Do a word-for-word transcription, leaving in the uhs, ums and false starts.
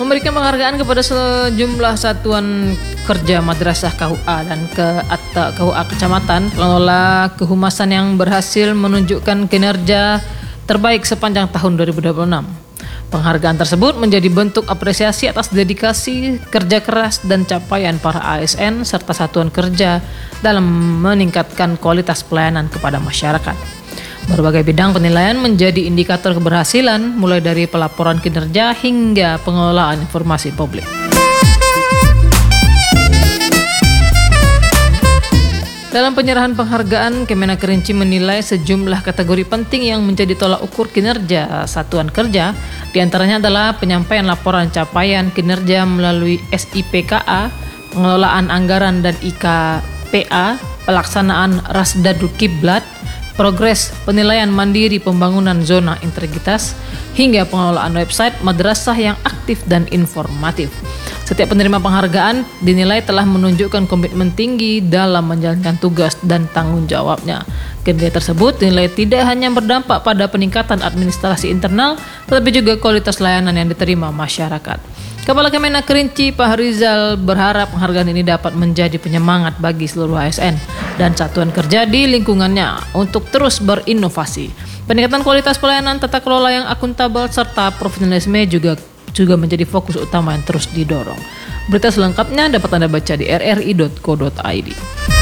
memberikan penghargaan kepada sejumlah satuan kerja madrasah K U A dan ke K U A kecamatan pengelola kehumasan yang berhasil menunjukkan kinerja terbaik sepanjang tahun dua ribu dua puluh enam. Penghargaan tersebut menjadi bentuk apresiasi atas dedikasi, kerja keras, dan capaian para A S N serta satuan kerja dalam meningkatkan kualitas pelayanan kepada masyarakat. Berbagai bidang penilaian menjadi indikator keberhasilan, mulai dari pelaporan kinerja hingga pengelolaan informasi publik. Dalam penyerahan penghargaan, Kemenak Kerinci menilai sejumlah kategori penting yang menjadi tolak ukur kinerja satuan kerja. Di antaranya adalah penyampaian laporan capaian kinerja melalui S I P K A, pengelolaan anggaran dan I K P A, pelaksanaan Rasdadul Kiblat, progres penilaian mandiri pembangunan zona integritas, hingga pengelolaan website madrasah yang aktif dan informatif. Setiap penerima penghargaan dinilai telah menunjukkan komitmen tinggi dalam menjalankan tugas dan tanggung jawabnya. Kinerja tersebut dinilai tidak hanya berdampak pada peningkatan administrasi internal, tetapi juga kualitas layanan yang diterima masyarakat. Kepala Kemenak Kerinci, Pak Rizal, berharap penghargaan ini dapat menjadi penyemangat bagi seluruh A S N dan satuan kerja di lingkungannya untuk terus berinovasi. Peningkatan kualitas pelayanan, tata kelola yang akuntabel, serta profesionalisme juga juga menjadi fokus utama yang terus didorong. Berita selengkapnya dapat Anda baca di r r i dot co dot i d.